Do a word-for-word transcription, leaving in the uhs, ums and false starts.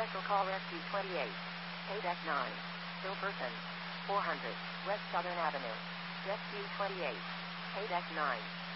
Special call Rescue twenty-eight. Paydeck nine. Silverton. four hundred. West Southern Avenue. Rescue twenty-eight. Paydeck nine.